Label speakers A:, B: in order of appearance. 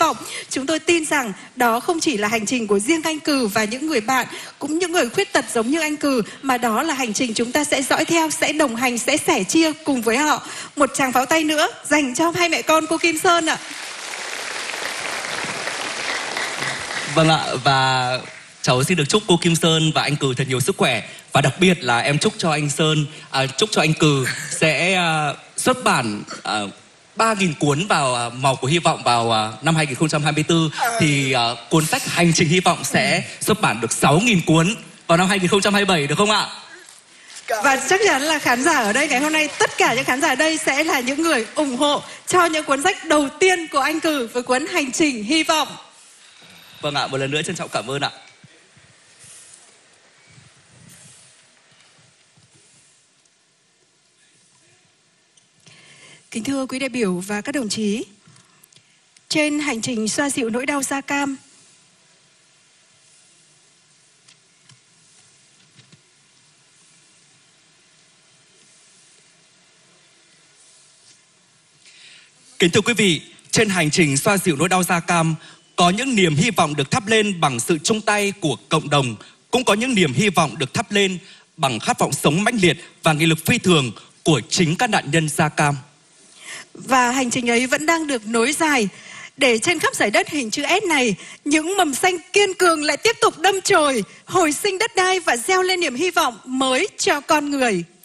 A: vọng. Chúng tôi tin rằng đó không chỉ là hành trình của riêng anh Cừ và những người bạn, cũng những người khuyết tật giống như anh Cừ, mà đó là hành trình chúng ta sẽ dõi theo, sẽ đồng hành, sẽ sẻ chia cùng với họ. Một tràng pháo tay nữa dành cho hai mẹ con cô Kim Sơn ạ.
B: Vâng ạ, và cháu xin được chúc cô Kim Sơn và anh Cừ thật nhiều sức khỏe. Và đặc biệt là em chúc cho anh Cừ sẽ xuất bản 3.000 cuốn vào Màu của Hy vọng vào năm 2024. Thì cuốn sách Hành trình Hy vọng sẽ xuất bản được 6.000 cuốn vào năm 2027 được không ạ?
A: Và chắc chắn là khán giả ở đây ngày hôm nay, tất cả những khán giả ở đây sẽ là những người ủng hộ cho những cuốn sách đầu tiên của anh Cừ với cuốn Hành trình Hy vọng.
B: Vâng ạ, một lần nữa trân trọng cảm ơn ạ.
A: Kính thưa quý đại biểu và các đồng chí, trên hành trình xoa dịu nỗi đau da cam,
B: kính thưa quý vị, trên hành trình xoa dịu nỗi đau da cam, có những niềm hy vọng được thắp lên bằng sự chung tay của cộng đồng, cũng có những niềm hy vọng được thắp lên bằng khát vọng sống mãnh liệt và nghị lực phi thường của chính các nạn nhân da cam.
A: Và hành trình ấy vẫn đang được nối dài, để trên khắp giải đất hình chữ S này, những mầm xanh kiên cường lại tiếp tục đâm chồi, hồi sinh đất đai và gieo lên niềm hy vọng mới cho con người.